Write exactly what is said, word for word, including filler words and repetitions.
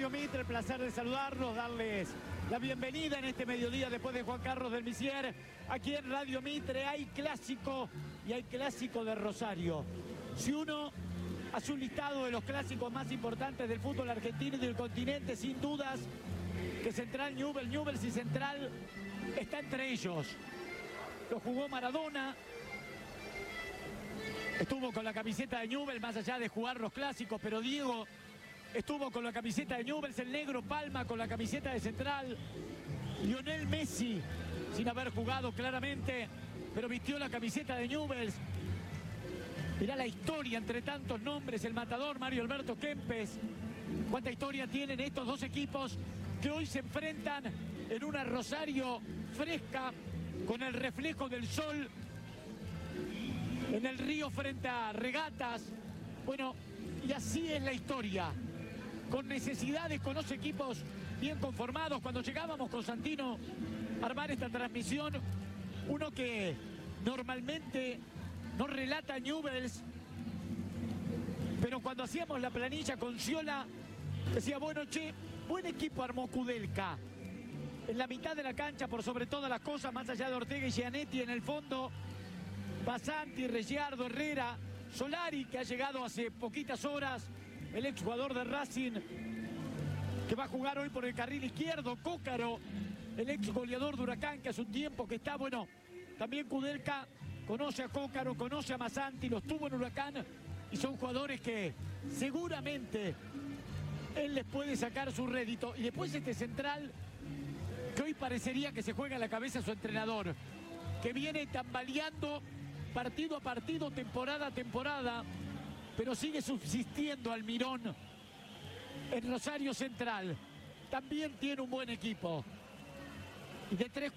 Radio Mitre, el placer de saludarlos, darles la bienvenida en este mediodía después de Juan Carlos del Misier. Aquí en Radio Mitre hay clásico y hay clásico de Rosario. Si uno hace un listado de los clásicos más importantes del fútbol argentino y del continente, sin dudas que Central Newell's, Newell's y Central está entre ellos. Lo jugó Maradona, estuvo con la camiseta de Newell's más allá de jugar los clásicos, pero Diego estuvo con la camiseta de Newell's, el negro Palma con la camiseta de Central, Lionel Messi sin haber jugado claramente, pero vistió la camiseta de Newell's. Mirá la historia entre tantos nombres, el matador Mario Alberto Kempes. Cuánta historia tienen estos dos equipos que hoy se enfrentan en una Rosario fresca, con el reflejo del sol en el río frente a Regatas. Bueno, y así es la historia, con necesidades, con los equipos bien conformados. Cuando llegábamos con Santino a armar esta transmisión, uno que normalmente no relata Newell's, pero cuando hacíamos la planilla con Sciola, decía, bueno, che, buen equipo armó Kudelka. En la mitad de la cancha, por sobre todas las cosas, más allá de Ortega y Gianetti, en el fondo, Basanti, Reggiardo, Herrera, Solari, que ha llegado hace poquitas horas, el exjugador de Racing, que va a jugar hoy por el carril izquierdo, Cócaro, el ex goleador de Huracán, que hace un tiempo que está, bueno, también Kudelka conoce a Cócaro, conoce a Basanti, los tuvo en Huracán, y son jugadores que seguramente él les puede sacar su rédito. Y después este Central, que hoy parecería que se juega en la cabeza su entrenador, que viene tambaleando partido a partido, temporada a temporada, pero sigue subsistiendo Almirón en Rosario Central. También tiene un buen equipo. Y de tres